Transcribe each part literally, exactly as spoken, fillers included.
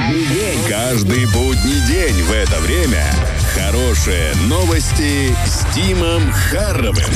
будний день. Каждый будний день в это время хорошие новости с Тимом Харровым.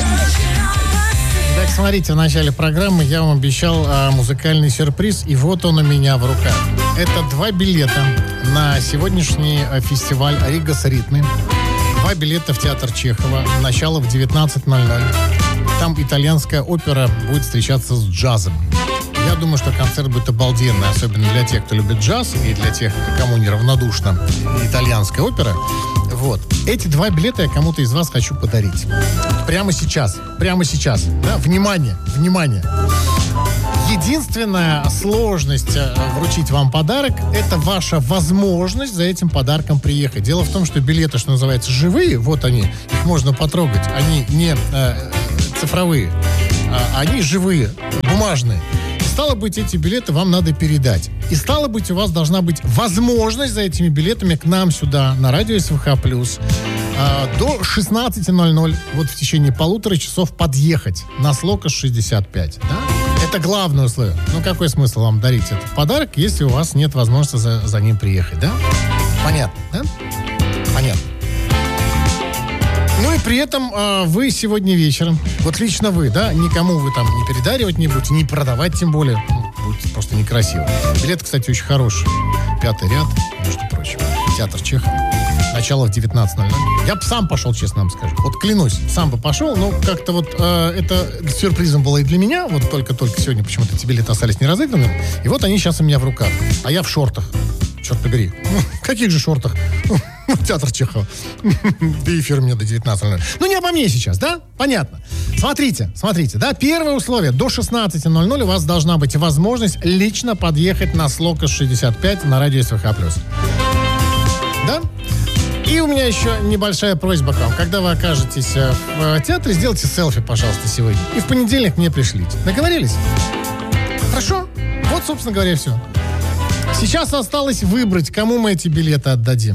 Так, смотрите, в начале программы я вам обещал а, музыкальный сюрприз, и вот он у меня в руках. Это два билета на сегодняшний а, фестиваль «Рига с ритми». Два билета в театр Чехова. Начало в девятнадцать ноль ноль. Там итальянская опера будет встречаться с джазом. Я думаю, что концерт будет обалденный, особенно для тех, кто любит джаз, и для тех, кому неравнодушна итальянская опера. Вот. Эти два билета я кому-то из вас хочу подарить. Прямо сейчас. Прямо сейчас. Да? Внимание. Внимание. Единственная сложность вручить вам подарок – это ваша возможность за этим подарком приехать. Дело в том, что билеты, что называется, живые, вот они, их можно потрогать, они не э, цифровые, а они живые, бумажные. Стало быть, эти билеты вам надо передать. И стало быть, у вас должна быть возможность за этими билетами к нам сюда, на радио СВХ плюс, до шестнадцати ноль-ноль, вот в течение полутора часов подъехать на Слокос шестьдесят пять. Да? Это главное условие. Ну, какой смысл вам дарить этот подарок, если у вас нет возможности за, за ним приехать, да? Понятно, да? Понятно. Ну и при этом э, вы сегодня вечером, вот лично вы, да, никому вы там не передаривать не будете, не продавать тем более, ну, будет просто некрасиво. Билет, кстати, очень хороший. Пятый ряд, между прочим. Театр Чехова. Начало в девятнадцать ноль ноль. Я бы сам пошел, честно вам скажу. Вот клянусь, сам бы пошел, но как-то вот э, это сюрпризом было и для меня. Вот только-только сегодня почему-то эти билеты остались неразыгранными. И вот они сейчас у меня в руках. А я в шортах. Черт побери. Ну, в каких же шортах? Театр Чехова. Да эфир мне до девятнадцати ноль ноль. Ну, не обо мне сейчас, да? Понятно. Смотрите, смотрите, да, первое условие. До шестнадцати ноль-ноль у вас должна быть возможность лично подъехать на Слокос шестьдесят пять на радио СВХ плюс. Да? И у меня еще небольшая просьба к вам. Когда вы окажетесь в театре, сделайте селфи, пожалуйста, сегодня. И в понедельник мне пришлите. Договорились? Хорошо? Вот, собственно говоря, все. Сейчас осталось выбрать, кому мы эти билеты отдадим.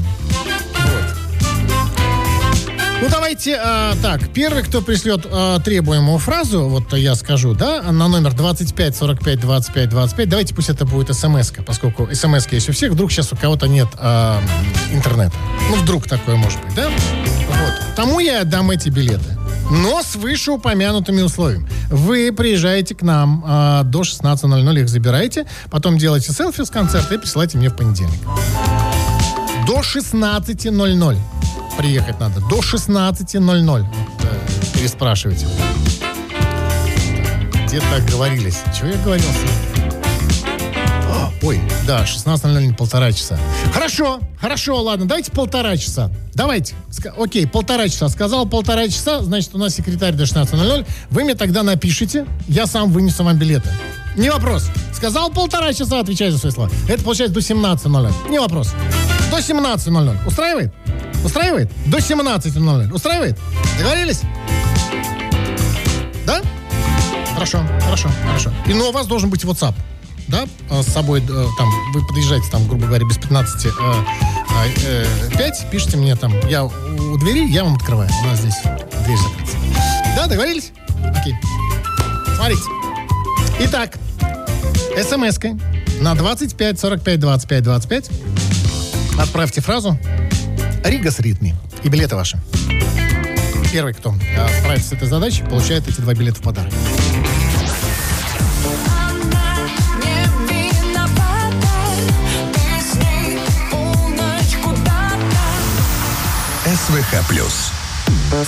Ну, давайте, э, так, первый, кто пришлет э, требуемую фразу, вот я скажу, да, на номер двадцать пять сорок пять двадцать пять двадцать пять, давайте пусть это будет смс-ка, поскольку смс-ка есть у всех, вдруг сейчас у кого-то нет э, интернета. Ну, вдруг такое может быть, да? Вот. Тому я отдам эти билеты. Но с вышеупомянутыми условиями. Вы приезжаете к нам э, до шестнадцати ноль-ноль, их забираете, потом делаете селфи с концерта и присылайте мне в понедельник. До шестнадцати ноль-ноль. Приехать надо. До шестнадцати ноль-ноль. Вот, э, переспрашивайте. Где-то оговорились. Чего я говорил? О, ой, да, шестнадцать ноль-ноль, полтора часа. Хорошо, хорошо, ладно, давайте полтора часа. Давайте. Ска- окей, полтора часа. Сказал полтора часа, значит, у нас секретарь до шестнадцати ноль-ноль. Вы мне тогда напишите, я сам вынесу вам билеты. Не вопрос. Сказал полтора часа, отвечай за свои слова. Это получается до семнадцати ноль-ноль. Не вопрос. До семнадцати ноль-ноль. Устраивает? Устраивает? До семнадцати ноль-ноль. Устраивает? Договорились? Да? Хорошо, хорошо, хорошо. И ну, у вас должен быть WhatsApp. Да? С собой, там, вы подъезжаете, там, грубо говоря, без пятнадцати пять, пишите мне там, я у двери, я вам открываю. У нас здесь дверь закрыта. Да, договорились? Окей. Смотрите. Итак, смс-кой на двадцать пять сорок пять двадцать пять двадцать пять отправьте фразу «Рига с ритми» и билеты ваши. Первый, кто справится с этой задачей, получает эти два билета в подарок. СВХ плюс.